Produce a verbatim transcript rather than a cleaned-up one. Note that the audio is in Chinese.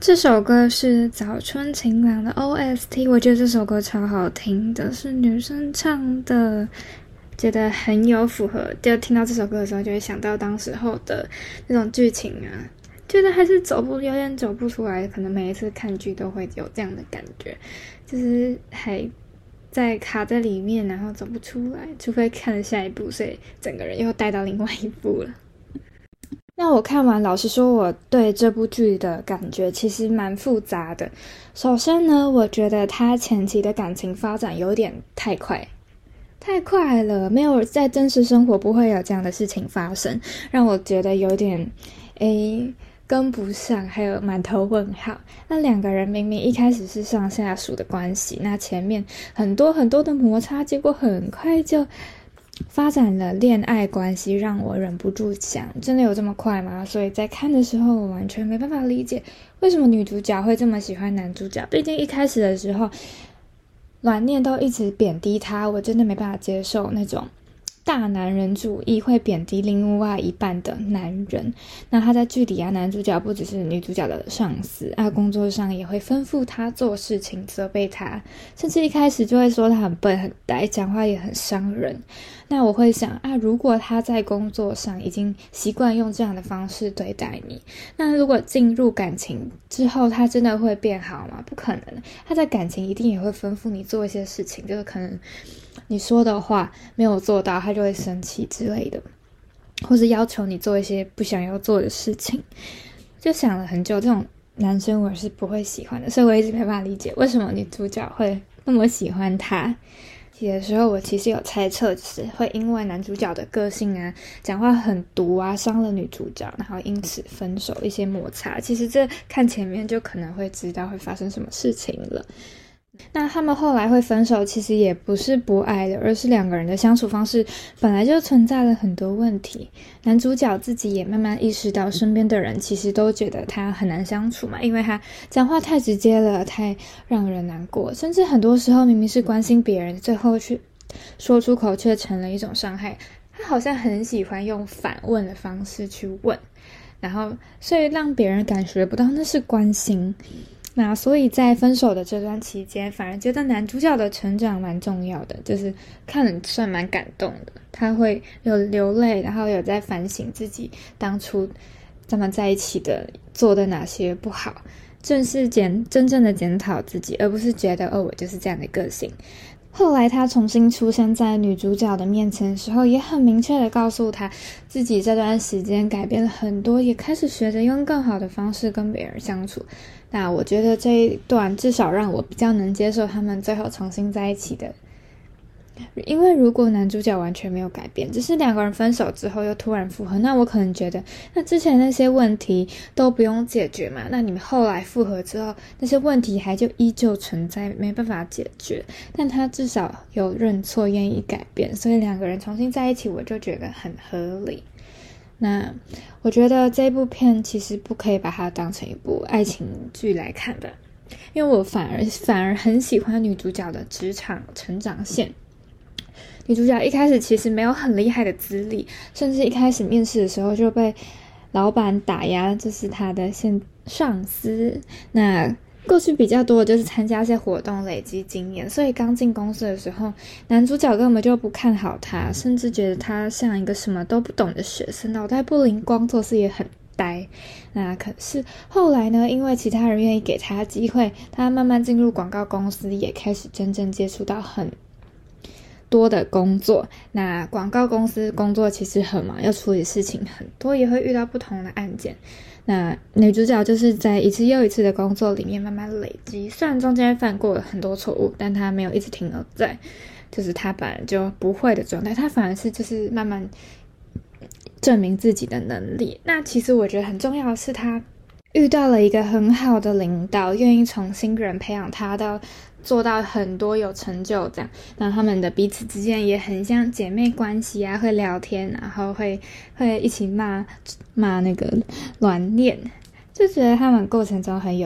这首歌是早春晴朗的 O S T， 我觉得这首歌超好听的，是女生唱的，觉得很有符合，就听到这首歌的时候就会想到当时候的那种剧情啊，觉得还是走不有点走不出来，可能每一次看剧都会有这样的感觉，就是还在卡在里面，然后走不出来，除非看了下一部，所以整个人又带到另外一部了。那我看完，老实说，我对这部剧的感觉其实蛮复杂的。首先呢，我觉得他前期的感情发展有点太快，太快了，没有在真实生活不会有这样的事情发生，让我觉得有点诶跟不上，还有满头问号。那两个人明明一开始是上下属的关系，那前面很多很多的摩擦，结果很快就发展了恋爱关系，让我忍不住想，真的有这么快吗？所以在看的时候，我完全没办法理解为什么女主角会这么喜欢男主角。毕竟一开始的时候，阮念都一直贬低他，我真的没办法接受那种大男人主义会贬低另外一半的男人。那他在剧里啊，男主角不只是女主角的上司啊，工作上也会吩咐他做事情，责备他，甚至一开始就会说他很笨很呆，讲话也很伤人。那我会想啊，如果他在工作上已经习惯用这样的方式对待你，那如果进入感情之后，他真的会变好吗？不可能，他在感情一定也会吩咐你做一些事情，就是可能你说的话没有做到，他就会生气之类的，或是要求你做一些不想要做的事情。就想了很久，这种男生我是不会喜欢的，所以我一直没办法理解为什么女主角会那么喜欢他。有的时候我其实有猜测，就是会因为男主角的个性啊，讲话很毒啊，伤了女主角，然后因此分手，一些摩擦。其实这看前面就可能会知道会发生什么事情了。那他们后来会分手，其实也不是不爱的，而是两个人的相处方式本来就存在了很多问题。男主角自己也慢慢意识到，身边的人其实都觉得他很难相处嘛，因为他讲话太直接了，太让人难过，甚至很多时候明明是关心别人，最后去说出口却成了一种伤害。他好像很喜欢用反问的方式去问，然后所以让别人感觉不到那是关心。那所以在分手的这段期间，反而觉得男主角的成长蛮重要的，就是看了算蛮感动的。他会有流泪，然后有在反省自己当初他们在一起的做的哪些不好，正是检真正的检讨自己，而不是觉得哦我就是这样的个性。后来他重新出现在女主角的面前的时候，也很明确的告诉她自己这段时间改变了很多，也开始学着用更好的方式跟别人相处。那我觉得这一段至少让我比较能接受他们最后重新在一起的，因为如果男主角完全没有改变，只是两个人分手之后又突然复合，那我可能觉得那之前那些问题都不用解决嘛，那你们后来复合之后那些问题还就依旧存在，没办法解决。但他至少有认错，愿意改变，所以两个人重新在一起，我就觉得很合理。那我觉得这部片其实不可以把它当成一部爱情剧来看的，因为我反而反而很喜欢女主角的职场成长线。女主角一开始其实没有很厉害的资历，甚至一开始面试的时候就被老板打压，就是她的现上司。那过去比较多的就是参加一些活动累积经验，所以刚进公司的时候，男主角根本就不看好他，甚至觉得他像一个什么都不懂的学生，脑袋不灵光，做事也很呆。那可是后来呢，因为其他人愿意给他机会，他慢慢进入广告公司，也开始真正接触到很多的工作。那广告公司工作其实很忙，要处理事情很多，也会遇到不同的案件。那女主角就是在一次又一次的工作里面慢慢累积，虽然中间犯过了很多错误，但她没有一直停留在就是她本来就不会的状态，她反而是就是慢慢证明自己的能力。那其实我觉得很重要的是，她遇到了一个很好的领导，愿意从新人培养她到做到很多有成就这样。那他们的彼此之间也很像姐妹关系啊，会聊天，然后会会一起骂骂那个阮念，就觉得他们过程中很有